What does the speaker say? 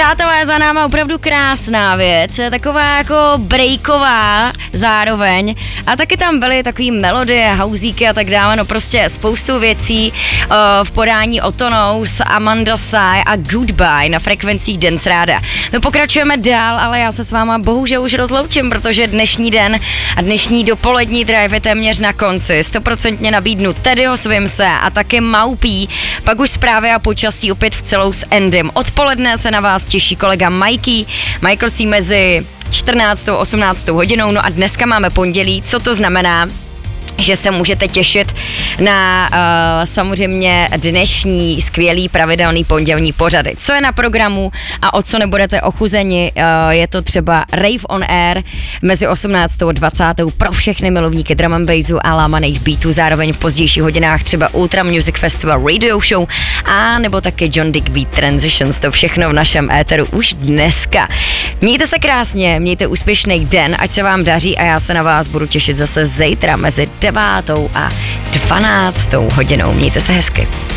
Přátelé, za náma opravdu krásná věc, taková jako breaková zároveň a taky tam byly takový melodie, housíky a tak dále, no prostě spoustu věcí v podání Otonous, Amanda Sai a Goodbye na frekvencích Dance Ráda. No pokračujeme dál, ale já se s váma bohužel už rozloučím, protože dnešní den a dnešní dopolední drive je téměř na konci. 100% nabídnu Teddyho Swimse a taky Maupí, pak už zprávy a počasí opět v celou s Endym. Odpoledne se na vás těší kolega Mikey, Michael C. mezi 14. a 18. hodinou, no a dneska máme pondělí, co to znamená? Že se můžete těšit na samozřejmě dnešní skvělý pravidelný pondělní pořady. Co je na programu a o co nebudete ochuzeni, je to třeba Rave on Air mezi 18. a 20. pro všechny milovníky drum and bassu a lámaných beatů, zároveň v pozdějších hodinách třeba Ultra Music Festival Radio Show a nebo taky John Dick Beat Transitions, to všechno v našem éteru už dneska. Mějte se krásně, mějte úspěšný den, ať se vám daří a já se na vás budu těšit zase zítra mezi 9. a 12. hodinou. Mějte se hezky.